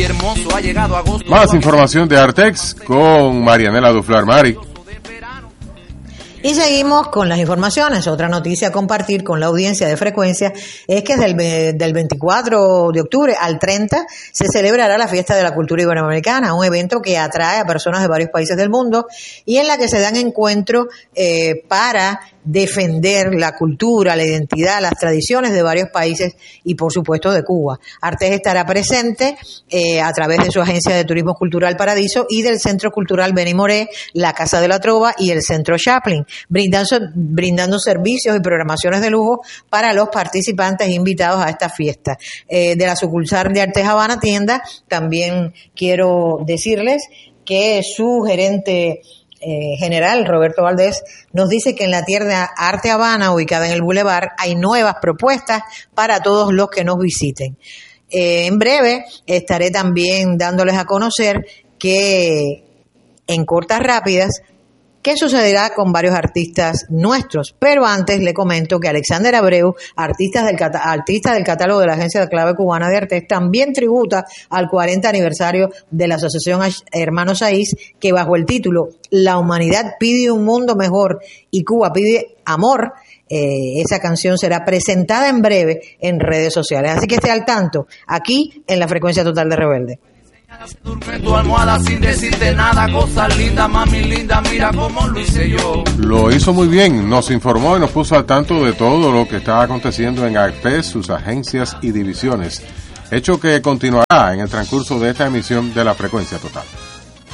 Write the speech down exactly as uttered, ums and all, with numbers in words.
y hermoso, ha llegado agosto. Más información de Artex con Marianela Duflar. Mari. Y seguimos con las informaciones. Otra noticia a compartir con la audiencia de Frecuencia es que desde el del veinticuatro de octubre al treinta se celebrará la Fiesta de la Cultura Iberoamericana, un evento que atrae a personas de varios países del mundo y en la que se dan encuentros eh, para defender la cultura, la identidad, las tradiciones de varios países y por supuesto de Cuba. Artex estará presente eh, a través de su agencia de turismo cultural Paradiso y del Centro Cultural Benny Moré, la Casa de la Trova y el Centro Chaplin, brindando, brindando servicios y programaciones de lujo para los participantes e invitados a esta fiesta. Eh, de la sucursal de Artex Habana Tienda, también quiero decirles que su gerente Eh, general Roberto Valdés nos dice que en la tienda Arte Habana, ubicada en el Boulevard, hay nuevas propuestas para todos los que nos visiten. Eh, en breve estaré también dándoles a conocer que en Cortas Rápidas ¿qué sucederá con varios artistas nuestros? Pero antes le comento que Alexander Abreu, artista del, cata- artista del catálogo de la Agencia de Clave Cubana de Artex, también tributa al cuarenta aniversario de la Asociación Hermanos Saiz, que bajo el título La humanidad pide un mundo mejor y Cuba pide amor, eh, esa canción será presentada en breve en redes sociales. Así que esté al tanto, aquí en la Frecuencia Total de Rebelde. Duerme tu almohada sin decirte nada, cosas lindas, mami linda, mira cómo lo hice yo. Lo hizo muy bien, nos informó y nos puso al tanto de todo lo que está aconteciendo en Artex, sus agencias y divisiones, hecho que continuará en el transcurso de esta emisión de la Frecuencia Total.